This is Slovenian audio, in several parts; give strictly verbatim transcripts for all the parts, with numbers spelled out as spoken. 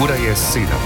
Ura je sedem.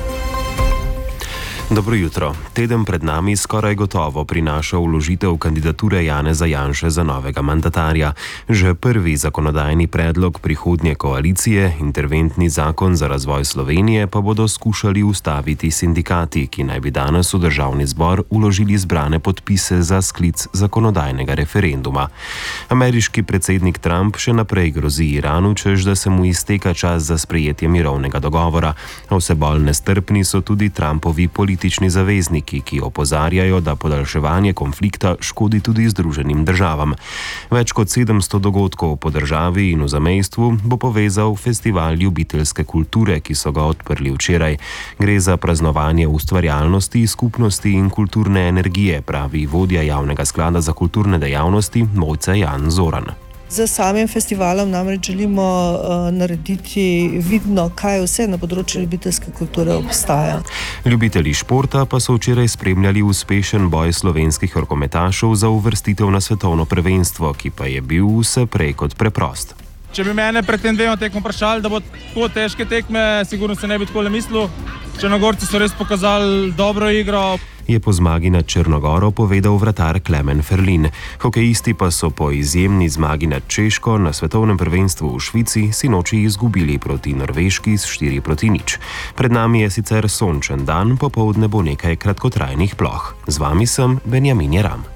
Dobro jutro. Teden pred nami skoraj gotovo prinaša vložitev kandidature Janeza Janše za novega mandatarja. Že prvi zakonodajni predlog prihodnje koalicije, interventni zakon za razvoj Slovenije, pa bodo skušali ustaviti sindikati, ki naj bi danes v državni zbor vložili zbrane podpise za sklic zakonodajnega referenduma. Ameriški predsednik Trump še naprej grozi Iranu, češ da se mu izteka čas za sprejetje mirovnega dogovora. Vse bolj nestrpni so tudi Trumpovi politiki. Politični zavezniki, ki opozarjajo, da podaljševanje konflikta škodi tudi Združenim državam. Več kot sedemsto dogodkov po državi in v zamejstvu bo povezal festival ljubiteljske kulture, ki so ga odprli včeraj. Gre za praznovanje ustvarjalnosti, skupnosti in kulturne energije, pravi vodja Javnega sklada za kulturne dejavnosti Mojca Jan Zoran. Z samim festivalom namreč želimo uh, narediti vidno, kaj vse na področju ljubiteljske kulture obstaja. Ljubitelji športa pa so včeraj spremljali uspešen boj slovenskih rokometašev za uvrstitev na svetovno prvenstvo, ki pa je bil vse prej kot preprost. Če bi mene pred tem dvema tekmo vprašali, da bo tako težke tekme, sigurno se ne bi takole mislil. Črnogorci so res pokazali dobro igro. Je po zmagi nad Črnogoro povedal vratar Klemen Ferlin. Hokejisti pa so po izjemni zmagi nad Češko na svetovnem prvenstvu v Švici sinoči izgubili proti Norveški s štiri proti nič. Pred nami je sicer sončen dan, popoldne bo nekaj kratkotrajnih ploh. Z vami sem Benjamin Jeram.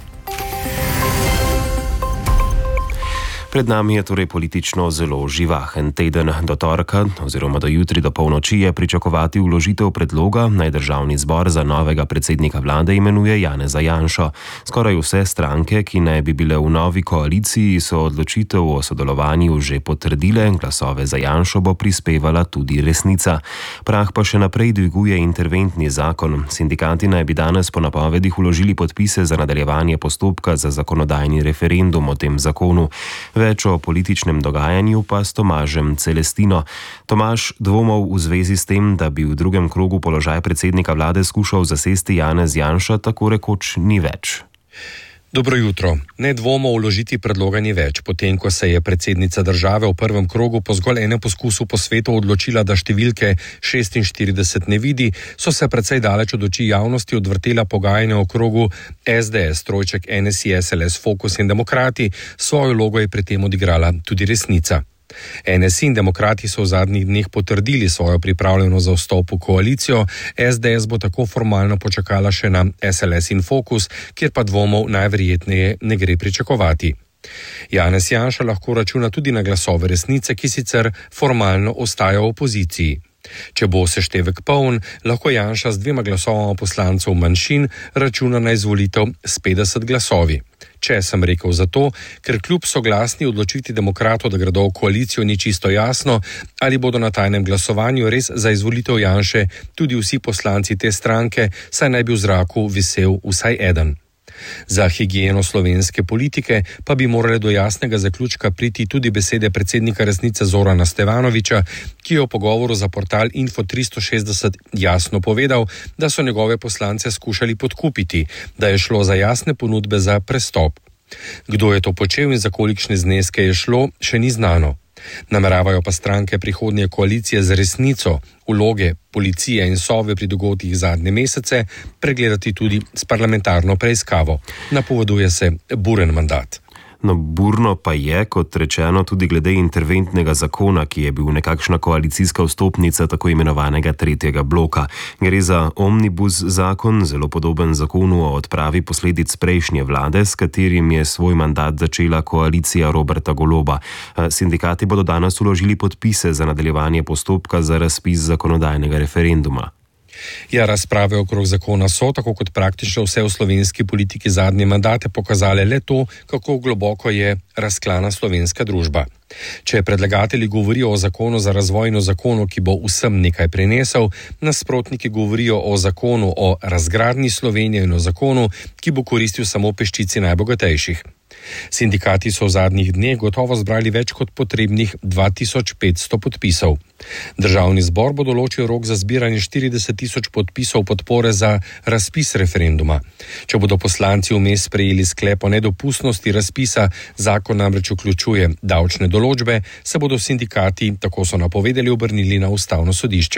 Pred nami je torej politično zelo živahen teden. Do torka oziroma do jutri do polnoči je pričakovati vložitev predloga, naj državni zbor za novega predsednika vlade imenuje Janeza Janšo. Skoraj vse stranke, ki naj bi bile v novi koaliciji, so odločitev o sodelovanju že potrdile, glasove za Janšo bo prispevala tudi Resnica. Prah pa še naprej dviguje interventni zakon. Sindikati naj bi danes po napovedih vložili podpise za nadaljevanje postopka za zakonodajni referendum o tem zakonu. Več o političnem dogajanju pa s Tomažem Celestino. Tomaž, dvomov v zvezi s tem, da bi v drugem krogu položaj predsednika vlade skušal zasesti Janez Janša, tako rekoč ni več. Dobro jutro. Ne dvomo vložiti predloga ni več, potem ko se je predsednica države v prvem krogu po zgolj enem poskusu po svetu odločila, da številke šestinštirideset ne vidi, so se precej daleč od oči javnosti odvrtela pogajanja o krogu es de es, trojček en es i, es el es, Fokus in Demokrati. Svojo vlogo je pri tem odigrala tudi Resnica. en es i in Demokrati so v zadnjih dneh potrdili svojo pripravljenost za vstop v koalicijo, es de es bo tako formalno počakala še na es el es in Fokus, kjer pa dvomov najverjetneje ne gre pričakovati. Janez Janša lahko računa tudi na glasove Resnice, ki sicer formalno ostaja v opoziciji. Če bo seštevek poln, lahko Janša z dvema glasovama poslancev manjšin računa na izvolitev s petdeset glasovi. Če sem rekel zato, ker kljub soglasni odločitvi demokratov, da gredo v koalicijo, ni čisto jasno, ali bodo na tajnem glasovanju res za izvolitev Janše tudi vsi poslanci te stranke, saj naj bi v zraku visel vsaj eden. Za higieno slovenske politike pa bi morale do jasnega zaključka priti tudi besede predsednika Resnice Zorana Stevanovića, ki je v pogovoru za portal Info tristo šestdeset jasno povedal, da so njegove poslance skušali podkupiti, da je šlo za jasne ponudbe za prestop. Kdo je to počel in za kolikšne zneske je šlo, še ni znano. Nameravajo pa stranke prihodnje koalicije z Resnico vloge policije in Sove pri dogodkih zadnje mesece pregledati tudi s parlamentarno preiskavo. Napoveduje se buren mandat. No, burno pa je, kot rečeno, tudi glede interventnega zakona, ki je bil nekakšna koalicijska vstopnica tako imenovanega tretjega bloka. Gre za omnibus zakon, zelo podoben zakonu o odpravi posledic prejšnje vlade, s katerim je svoj mandat začela koalicija Roberta Goloba. Sindikati bodo danes vložili podpise za nadaljevanje postopka za razpis zakonodajnega referenduma. Ja, razprave okrog zakona so, tako kot praktično vse v slovenski politiki zadnje mandate, pokazale le to, kako globoko je razklana slovenska družba. Če predlagatelji govorijo o zakonu za razvoj in o zakonu, ki bo vsem nekaj prinesel, nasprotniki govorijo o zakonu o razgradnji Slovenije in o zakonu, ki bo koristil samo peščici najbogatejših. Sindikati so v zadnjih dneh gotovo zbrali več kot potrebnih dva tisoč petsto podpisov. Državni zbor bo določil rok za zbiranje štirideset tisoč podpisov podpore za razpis referenduma. Če bodo poslanci vmes sprejeli sklep o nedopustnosti razpisa, zakon namreč vključuje davčne določbe, se bodo sindikati, tako so napovedali, obrnili na ustavno sodišče.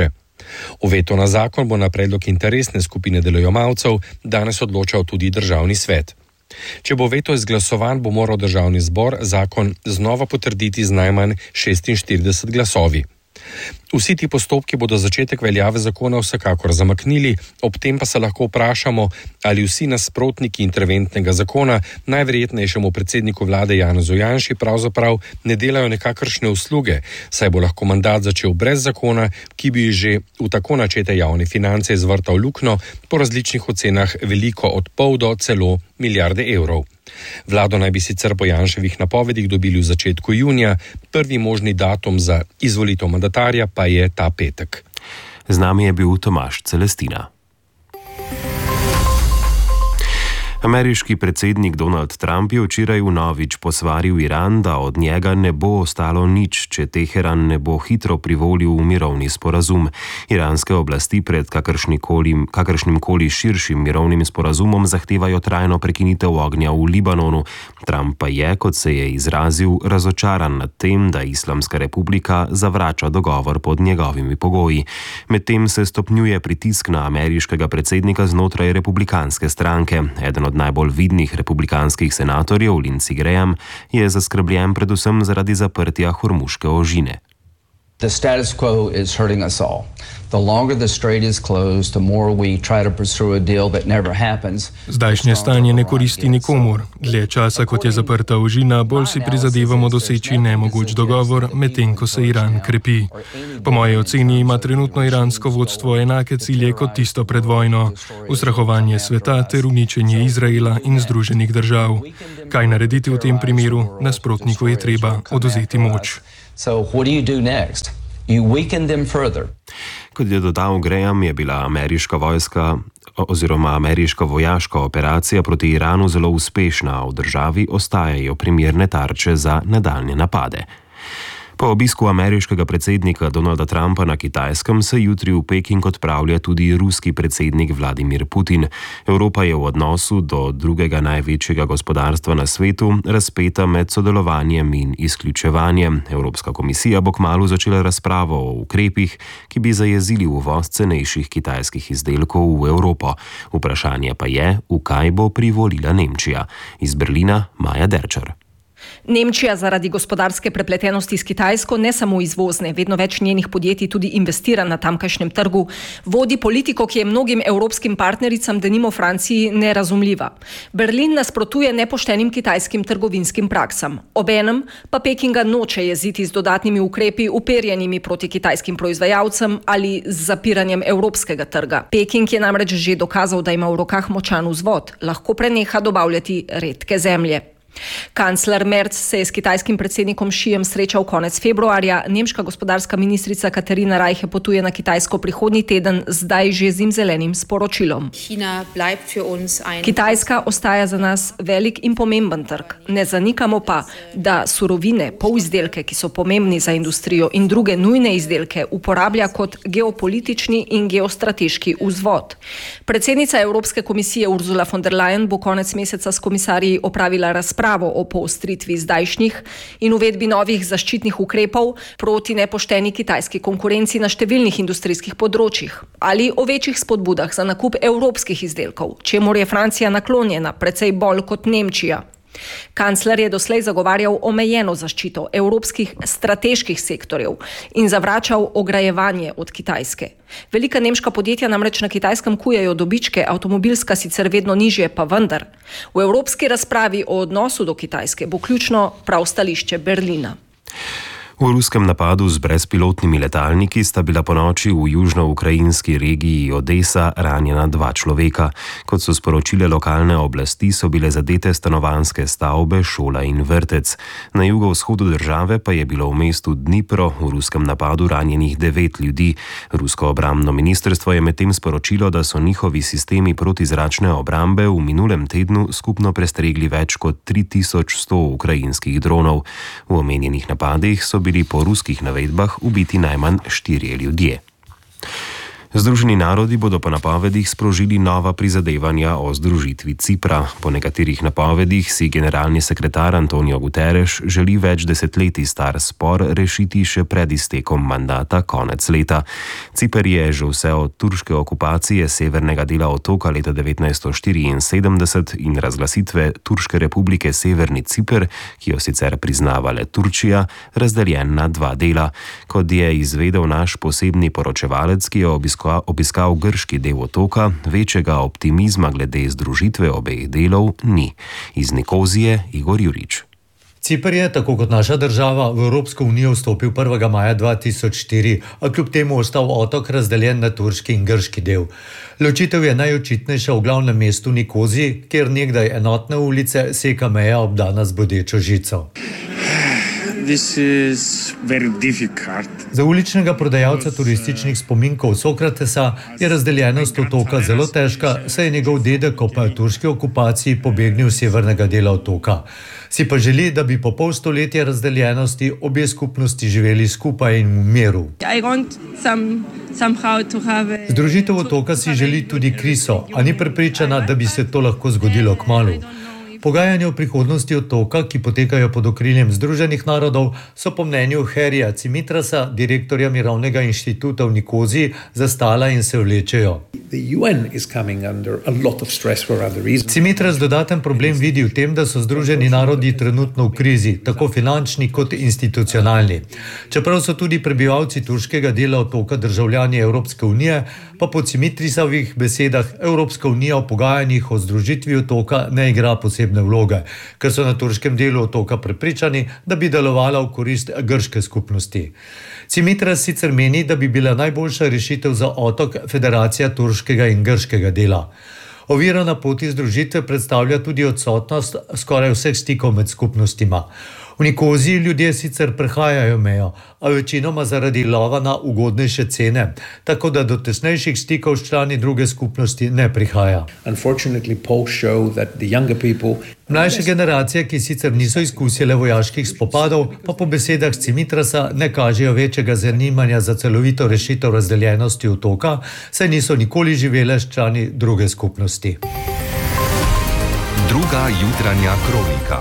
O vetu na zakon bo na predlog interesne skupine delojemalcev danes odločal tudi državni svet. Če bo veto izglasovan, bo moral državni zbor zakon znova potrditi z najmanj šestinštirideset glasovi. Vsi ti postopki bodo začetek veljave zakona vsekakor zamaknili, ob tem pa se lahko vprašamo, ali vsi nasprotniki interventnega zakona najverjetnejšemu predsedniku vlade Janezu Janši pravzaprav ne delajo nekakršne usluge, saj bo lahko mandat začel brez zakona, ki bi že v tako načete javne finance izvrtal luknjo, po različnih ocenah veliko od pol do celo milijarde evrov. Vlado naj bi sicer po Janševih napovedih dobili v začetku junija, prvi možni datum za izvolitev mandatarja pa je ta petek. Z nami je bil Tomaž Celestina. Ameriški predsednik Donald Trump je včeraj vnovič posvaril Iran, da od njega ne bo ostalo nič, če Teheran ne bo hitro privolil v mirovni sporazum. Iranske oblasti pred kakršnim koli širšim mirovnim sporazumom zahtevajo trajno prekinitev ognja v Libanonu. Trump pa je, kot se je izrazil, razočaran nad tem, da Islamska republika zavrača dogovor pod njegovimi pogoji. Medtem se stopnjuje pritisk na ameriškega predsednika znotraj republikanske stranke. Eden od najbolj vidnih republikanskih senatorjev, Lindsey Graham, je zaskrbljen predvsem zaradi zaprtja Hormuške ožine. The status quo is hurting us all. The longer the strait is closed, the more we try to pursue a deal that never happens. Zdajšnje stanje ne koristi nikomur. Dlje časa, kot je zaprta ožina, bolj si prizadevamo doseči nemogoč dogovor, medtem ko se Iran krepi. Po moji oceni ima trenutno iransko vodstvo enake cilje kot tisto pred vojno: ustrahovanje sveta ter uničenje Izraela in Združenih držav. Kaj narediti v tem primeru? Nasprotniku je treba odvzeti moč. So what do you do next? You weaken them further. Kot je dodal Graham, je bila ameriška vojska oziroma ameriška vojaška operacija proti Iranu zelo uspešna, a v državi ostajajo primerne tarče za nadaljnje napade. Po obisku ameriškega predsednika Donalda Trumpa na Kitajskem se jutri v Peking odpravlja tudi ruski predsednik Vladimir Putin. Evropa je v odnosu do drugega največjega gospodarstva na svetu razpeta med sodelovanjem in izključevanjem. Evropska komisija bo kmalu začela razpravo o ukrepih, ki bi zajezili uvoz cenejših kitajskih izdelkov v Evropo. Vprašanje pa je, v kaj bo privolila Nemčija. Iz Berlina Maja Derčar. Nemčija zaradi gospodarske prepletenosti s Kitajsko, ne samo izvozne, vedno več njenih podjetij tudi investira na tamkajšnjem trgu, vodi politiko, ki je mnogim evropskim partnericam, denimo Franciji, nerazumljiva. Berlin nasprotuje nepoštenim kitajskim trgovinskim praksam. Obenem pa Pekinga noče jeziti z dodatnimi ukrepi uperjenimi proti kitajskim proizvajalcem ali z zapiranjem evropskega trga. Peking je namreč že dokazal, da ima v rokah močan vzvod, lahko preneha dobavljati redke zemlje. Kancler Merz se je s kitajskim predsednikom Xijem srečal konec februarja, nemška gospodarska ministrica Katarina Reiche potuje na Kitajsko prihodnji teden, zdaj že zimzelenim sporočilom. Kitajska ostaja za nas velik in pomemben trg. Ne zanikamo pa, da surovine, polizdelke, ki so pomembni za industrijo, in druge nujne izdelke uporablja kot geopolitični in geostrateški vzvod. Predsednica Evropske komisije Ursula von der Leyen bo konec meseca s komisarji opravila razpravo o poostritvi zdajšnjih in uvedbi novih zaščitnih ukrepov proti nepošteni kitajski konkurenci na številnih industrijskih področjih ali o večjih spodbudah za nakup evropskih izdelkov, čemur je Francija naklonjena precej bolj kot Nemčija. Kancler je doslej zagovarjal omejeno zaščito evropskih strateških sektorjev in zavračal ograjevanje od Kitajske. Velika nemška podjetja namreč na Kitajskem kujejo dobičke, avtomobilska sicer vedno nižje, pa vendar. V evropski razpravi o odnosu do Kitajske bo ključno prav stališče Berlina. V ruskem napadu z brezpilotnimi letalniki sta bila ponoči v južno-ukrajinski regiji Odesa ranjena dva človeka. Kot so sporočile lokalne oblasti, so bile zadete stanovanjske stavbe, šola in vrtec. Na jugovzhodu države pa je bilo v mestu Dnipro v ruskem napadu ranjenih devet ljudi. Rusko obrambno ministrstvo je medtem sporočilo, da so njihovi sistemi protizračne obrambe v minulem tednu skupno prestregli več kot tri tisoč sto ukrajinskih dronov. V omenjenih napadih so bili po ruskih navedbah ubiti najmanj štirje ljudje. Združeni narodi bodo po napovedih sprožili nova prizadevanja o združitvi Cipra. Po nekaterih napovedih si generalni sekretar Antonio Guterres želi več desetletij star spor rešiti še pred iztekom mandata konec leta. Ciper je že vse od turške okupacije severnega dela otoka leta devetnajststo štiriinsedemdeset in razglasitve Turške republike Severni Ciper, ki jo sicer priznava le Turčija, razdeljen na dva dela. Kot je izvedel naš posebni poročevalec, ki je obiskal obiskal grški del otoka, večjega optimizma glede združitve obeh delov ni. Iz Nikozije Igor Jurič. Ciper je, tako kot naša država, v Evropsko unijo vstopil prvega maja dva tisoč štiri, a kljub temu ostal otok razdeljen na turški in grški del. Ločitev je najočitnejša v glavnem mestu Nikoziji, kjer nekdaj enotne ulice seka meja obdana z bodečo žico. Za uličnega prodajalca turističnih spominkov Sokratesa je razdeljenost otoka zelo težka, saj je njegov dedek ob turški okupaciji pobegnil z severnega dela otoka. Si pa želi, da bi po pol stoletja razdeljenosti obe skupnosti živeli skupaj in v miru. Združitev otoka si želi tudi Kriso, a ni prepričana, da bi se to lahko zgodilo kmalu. Pogajanja o prihodnosti otoka, ki potekajo pod okriljem Združenih narodov, so po mnenju Herija Cimitrasa, direktorja Mirovnega inštituta v Nikoziji, zastala in se vlečejo. Cimitras dodaten problem vidi v tem, da so Združeni narodi trenutno v krizi, tako finančni kot institucionalni. Čeprav so tudi prebivalci turškega dela otoka državljani Evropske unije, pa po Cimitrisovih besedah Evropska unija v pogajanjih o združitvi otoka ne igra posebne vloge, ker so na turškem delu otoka prepričani, da bi delovala v korist grške skupnosti. Cimitras sicer meni, da bi bila najboljša rešitev za otok federacija turškega in grškega dela. Ovira na poti združitve predstavlja tudi odsotnost skoraj vseh stikov med skupnostima. V Nikoziji ljudje sicer prehajajo mejo, a večinoma zaradi lova na ugodnejše cene, tako da do tesnejših stikov s člani druge skupnosti ne prihaja. Mlajše generacije, ki sicer niso izkusile vojaških spopadov, pa po besedah Cimitrasa ne kažejo večjega zanimanja za celovito rešitev razdeljenosti otoka, saj niso nikoli živele s člani druge skupnosti. Druga jutranja kronika.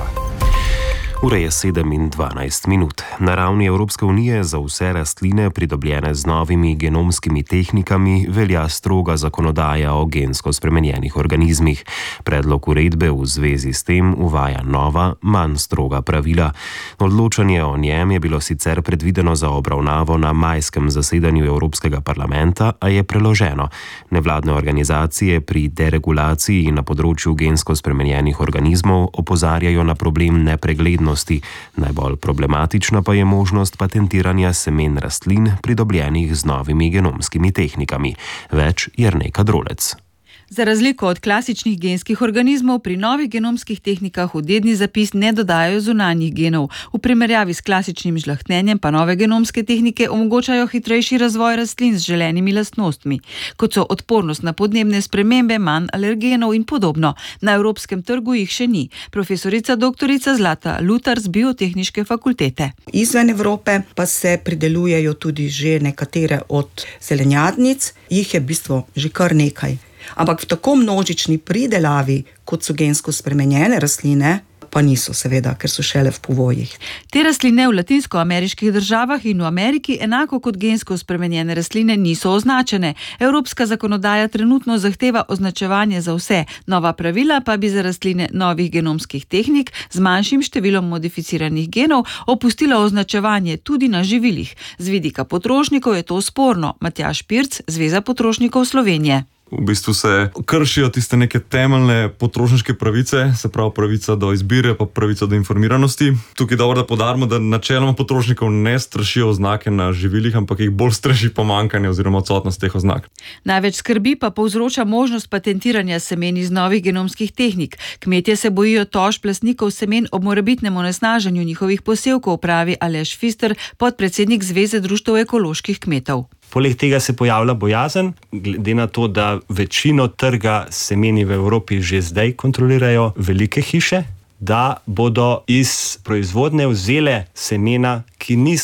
Ura je sedem in dvanajst minut. Na ravni Evropske unije za vse rastline, pridobljene z novimi genomskimi tehnikami, velja stroga zakonodaja o gensko spremenjenih organizmih. Predlog uredbe v zvezi s tem uvaja nova, manj stroga pravila. Odločanje o njem je bilo sicer predvideno za obravnavo na majskem zasedanju Evropskega parlamenta, a je preloženo. Nevladne organizacije pri deregulaciji na področju gensko spremenjenih organizmov opozarjajo na problem nepreglednosti. Najbolj problematična pa je možnost patentiranja semen rastlin, pridobljenih z novimi genomskimi tehnikami. Več Jernej Kadrolec. Za razliko od klasičnih genskih organizmov pri novih genomskih tehnikah v dedni zapis ne dodajajo zunanjih genov. V primerjavi s klasičnim žlahtnjenjem pa nove genomske tehnike omogočajo hitrejši razvoj rastlin z želenimi lastnostmi, kot so odpornost na podnebne spremembe, manj alergenov in podobno. Na evropskem trgu jih še ni. Profesorica doktorica Zlata Lutar z Biotehniške fakultete. Izven Evrope pa se pridelujejo tudi že nekatere od zelenjadnic, jih je v bistvu že kar nekaj. Ampak v tako množični pridelavi, kot so gensko spremenjene rastline, pa niso seveda, ker so šele v povojih. Te rastline v latinskoameriških državah in v Ameriki, enako kot gensko spremenjene rastline, niso označene. Evropska zakonodaja trenutno zahteva označevanje za vse, nova pravila pa bi za rastline novih genomskih tehnik z manjšim številom modificiranih genov opustila označevanje tudi na živilih. Z vidika potrošnikov je to sporno. Matjaž Pirc, Zveza potrošnikov Slovenije. V bistvu se kršijo tiste neke temeljne potrošniške pravice, se pravi pravica do izbire, pa pravica do informiranosti. Tukaj je dobro, da poudarimo, da načeloma potrošnikov ne strašijo oznake na živilih, ampak jih bolj straši pomanjkanje oziroma odsotnost teh oznak. Največ skrbi pa povzroča možnost patentiranja semen iz novih genomskih tehnik. Kmetje se bojijo tožb lastnikov semen ob morebitnem onesnaženju njihovih posevkov, pravi Aleš Fister, podpredsednik Zveze društev ekoloških kmetov. Poleg tega se pojavlja bojazen, glede na to, da večino trga semeni v Evropi že zdaj kontrolirajo velike hiše, da bodo iz proizvodnje vzele semena, ki niso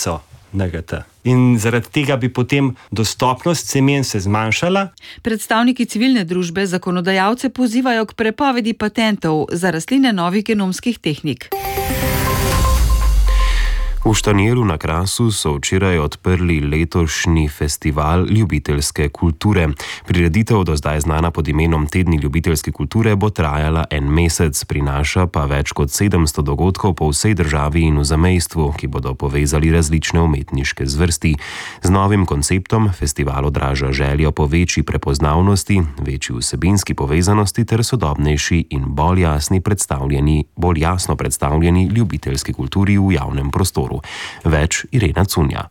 N G T. In zaradi tega bi potem dostopnost semen se zmanjšala. Predstavniki civilne družbe zakonodajalce pozivajo k prepovedi patentov za rastline novih genomskih tehnik. V Štanjelu na Krasu so včeraj odprli letošnji festival ljubiteljske kulture. Prireditev, do zdaj znana pod imenom Tedni ljubiteljske kulture, bo trajala en mesec, prinaša pa več kot sedemsto dogodkov po vsej državi in v zamejstvu, ki bodo povezali različne umetniške zvrsti. Z novim konceptom festival odraža željo po večji prepoznavnosti, večji vsebinski povezanosti ter sodobnejši in bolj jasni predstavljeni, bolj jasno predstavljeni ljubiteljski kulturi v javnem prostoru. Več Irena Cunja.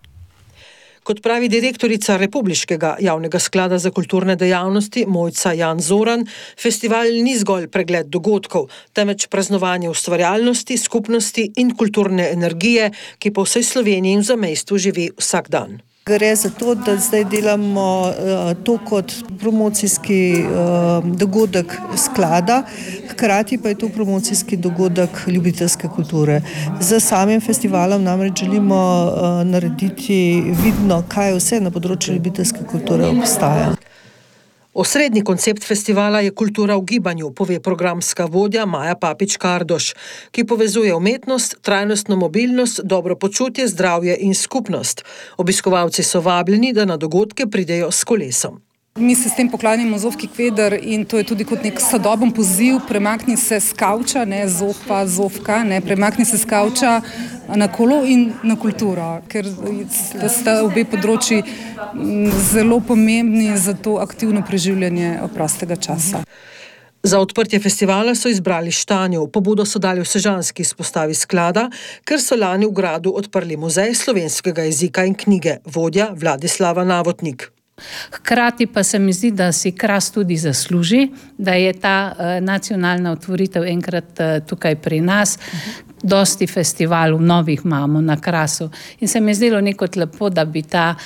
Kot pravi direktorica Republiškega javnega sklada za kulturne dejavnosti Mojca Jan Zoran, festival ni zgolj pregled dogodkov, temveč praznovanje ustvarjalnosti, skupnosti in kulturne energije, ki po vsej Sloveniji in v zamejstvu živi vsak dan. Gre za to, da zdaj delamo uh, to kot promocijski uh, dogodek sklada, hkrati pa je to promocijski dogodek ljubiteljske kulture. Z samim festivalom namreč želimo uh, narediti vidno, kaj vse na področju ljubiteljske kulture obstaja. Osrednji koncept festivala je kultura v gibanju, pove programska vodja Maja Papič-Kardoš, ki povezuje umetnost, trajnostno mobilnost, dobro počutje, zdravje in skupnost. Obiskovalci so vabljeni, da na dogodke pridejo s kolesom. Mi se s tem poklanjamo Zofki Kveder in to je tudi kot nek sodoben poziv, premakni se s kavča, ne Zofa, Zofka, ne, premakni se s kavča na kolo in na kulturo, ker sta obe področji zelo pomembni za to aktivno preživljanje prostega časa. Za odprtje festivala so izbrali Štanjo. Pobudo so dali v sežanski izpostavi sklada, ker so lani v gradu odprli muzej slovenskega jezika in knjige, vodja Vladislava Navotnik. Hkrati pa se mi zdi, da si Kras tudi zasluži, da je ta uh, nacionalna otvoritev enkrat uh, tukaj pri nas. Dosti festivalov novih imamo na Krasu in se mi je zdelo nekot lepo, da bi ta